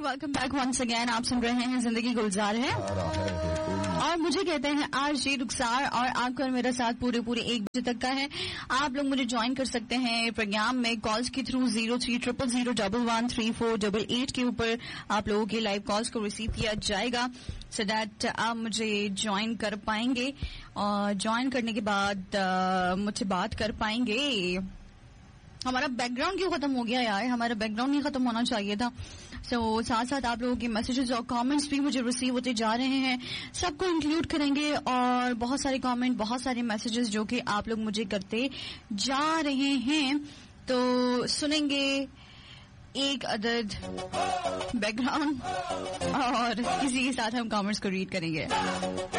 Welcome back once again. आप सुन रहे हैं जिंदगी गुलजार है और मुझे कहते हैं आरजे रुखसार और आपका और मेरा साथ पूरे 1 बजे तक का है। आप लोग मुझे ज्वाइन कर सकते हैं प्रोग्राम में कॉल्स के थ्रू 0300011488 के ऊपर आप लोगों के लाइव कॉल्स को रिसीव किया जाएगा सो दैट आप मुझे ज्वाइन कर पाएंगे और ज्वाइन करने के बाद मुझसे बात कर पाएंगे। हमारा बैकग्राउंड क्यों खत्म हो गया यार? हमारा बैकग्राउंड नहीं खत्म होना चाहिए था। साथ साथ आप लोगों के मैसेजेस और कमेंट्स भी मुझे रिसीव होते जा रहे हैं, सबको इंक्लूड करेंगे और बहुत सारे कमेंट, बहुत सारे मैसेजेस जो कि आप लोग मुझे करते जा रहे हैं तो सुनेंगे एक अदद बैकग्राउंड और इसी के साथ हम कमेंट्स को रीड करेंगे।